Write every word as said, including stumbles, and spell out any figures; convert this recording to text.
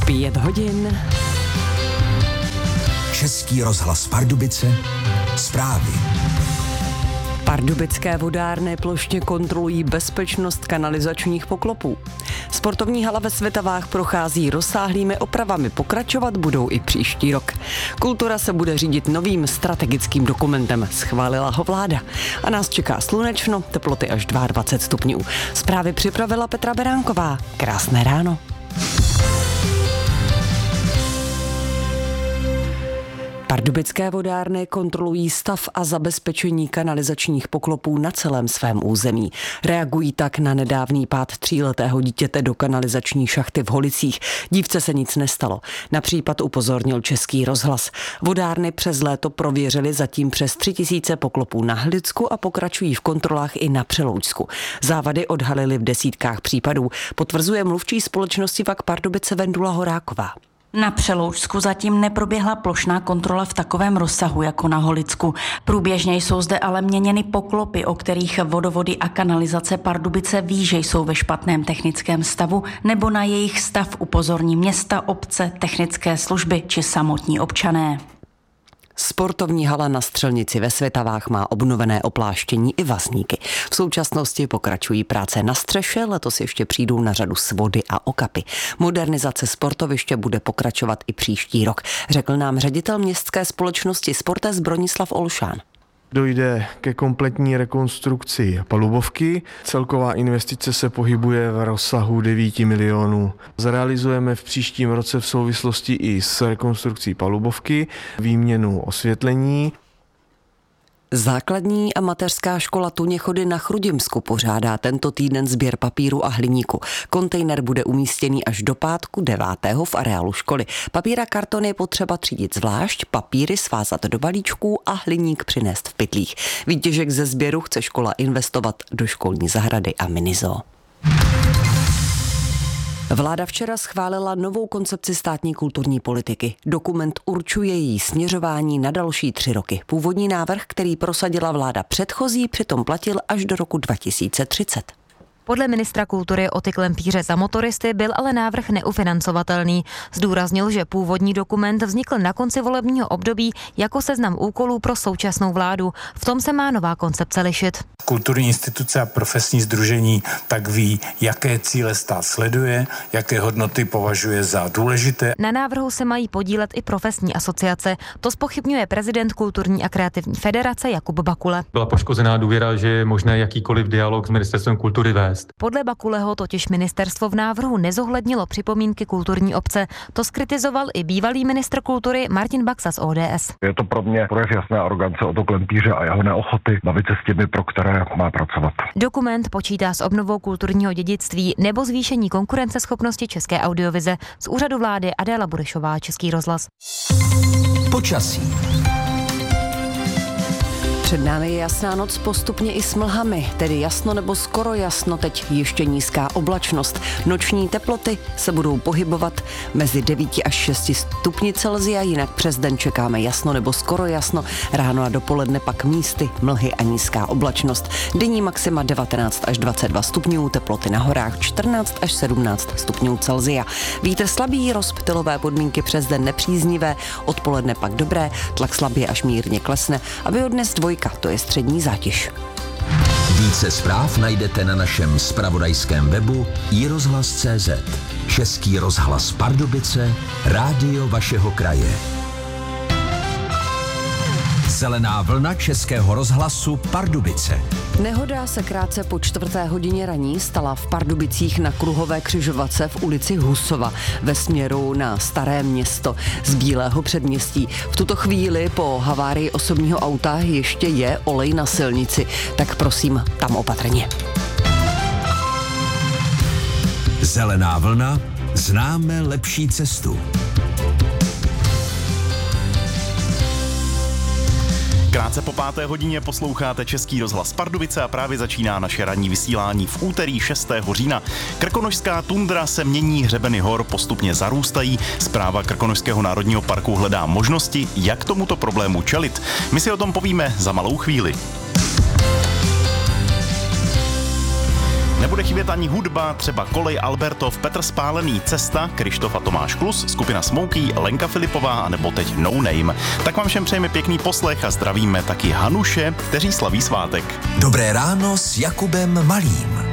Pět hodin. Český rozhlas Pardubice. Zprávy. Pardubické vodárny plošně kontrolují bezpečnost kanalizačních poklopů. Sportovní hala ve Svitavách prochází rozsáhlými opravami, pokračovat budou i příští rok. Kultura se bude řídit novým strategickým dokumentem, schválila ho vláda. A nás čeká slunečno, teploty až dvacet dva stupňů. Zprávy připravila Petra Beránková. Krásné ráno. Pardubické vodárny kontrolují stav a zabezpečení kanalizačních poklopů na celém svém území. Reagují tak na nedávný pád tříletého dítěte do kanalizační šachty v Holicích. Dívce se nic nestalo. Na případ upozornil Český rozhlas. Vodárny přes léto prověřily zatím přes tři tisíce poklopů na Hlicku a pokračují v kontrolách i na Přeloučsku. Závady odhalily v desítkách případů, potvrzuje mluvčí společnosti V A K Pardubice Vendula Horáková. Na Přeloučsku zatím neproběhla plošná kontrola v takovém rozsahu jako na Holicku. Průběžně jsou zde ale měněny poklopy, o kterých vodovody a kanalizace Pardubice ví, že jsou ve špatném technickém stavu, nebo na jejich stav upozorní města, obce, technické služby či samotní občané. Sportovní hala na Střelnici ve Svitavách má obnovené opláštění i vazníky. V současnosti pokračují práce na střeše, letos ještě přijdou na řadu svody a okapy. Modernizace sportoviště bude pokračovat i příští rok, řekl nám ředitel městské společnosti Sportes Bronislav Olšán. Dojde ke kompletní rekonstrukci palubovky. Celková investice se pohybuje v rozsahu devět milionů. Zrealizujeme v příštím roce v souvislosti i s rekonstrukcí palubovky výměnu osvětlení. Základní a mateřská škola Tuněchody na Chrudimsku pořádá tento týden sběr papíru a hliníku. Kontejner bude umístěný až do pátku devátého v areálu školy. Papír a karton je potřeba třídit zvlášť, papíry svázat do balíčků a hliník přinést v pytlích. Výtěžek ze sběru chce škola investovat do školní zahrady a minizoo. Vláda včera schválila novou koncepci státní kulturní politiky. Dokument určuje její směřování na další tři roky. Původní návrh, který prosadila vláda předchozí, přitom platil až do roku dva tisíce třicet. Podle ministra kultury Oty Klempíře za motoristy byl ale návrh neufinancovatelný. Zdůraznil, že původní dokument vznikl na konci volebního období jako seznam úkolů pro současnou vládu. V tom se má nová koncepce lišit. Kulturní instituce a profesní sdružení tak ví, jaké cíle stát sleduje, jaké hodnoty považuje za důležité. Na návrhu se mají podílet i profesní asociace. To zpochybňuje prezident Kulturní a kreativní federace Jakub Bakule. Byla poškozená důvěra, že je možné jakýkoliv dialog s ministerstvem kultury vést. Podle Bakuleho totiž ministerstvo v návrhu nezohlednilo připomínky kulturní obce. To skritizoval i bývalý ministr kultury Martin Baxa z O D S. Je to pro mě projev jasné arogance Oto Klempíře a jeho neochoty bavit se s těmi, pro které má pracovat. Dokument počítá s obnovou kulturního dědictví nebo zvýšení konkurenceschopnosti české audiovize. Z úřadu vlády Adéla Burešová, Český rozhlas. Počasí. Před námi je jasná noc postupně i s mlhami, tedy jasno nebo skoro jasno, teď ještě nízká oblačnost. Noční teploty se budou pohybovat mezi devět až šest stupni Celsia, jinak přes den čekáme jasno nebo skoro jasno, ráno a dopoledne pak místy, mlhy a nízká oblačnost. Denní maxima devatenáct až dvacet dva stupňů, teploty na horách čtrnáct až sedmnáct stupňů Celsia. Vítr slabý, rozptylové podmínky přes den nepříznivé, odpoledne pak dobré, tlak slabě až mírně klesne, aby odnes dvojka, to je střední zátěž. Více zpráv najdete na našem zpravodajském webu i rozhlas tečka cé zet. Český rozhlas Pardubice, rádio vašeho kraje. Zelená vlna Českého rozhlasu Pardubice. Nehoda se krátce po čtvrté hodině raní stala v Pardubicích na kruhové křižovatce v ulici Husova ve směru na Staré Město z Bílého předměstí. V tuto chvíli po havárii osobního auta ještě je olej na silnici, tak prosím tam opatrně. Zelená vlna, známe lepší cestu. Krátce po páté hodině posloucháte Český rozhlas Pardubice a právě začíná naše ranní vysílání v úterý šestého října. Krkonošská tundra se mění, hřebeny hor postupně zarůstají. Správa Krkonošského národního parku hledá možnosti, jak tomuto problému čelit. My si o tom povíme za malou chvíli. Nebude chybět ani hudba, třeba Kolej Albertov, Petr Spálený, Cesta, Krištof a Tomáš Klus, skupina Smokey, Lenka Filipová a nebo teď No Name. Tak vám všem přejeme pěkný poslech a zdravíme taky Hanuše, kteří slaví svátek. Dobré ráno s Jakubem Malým.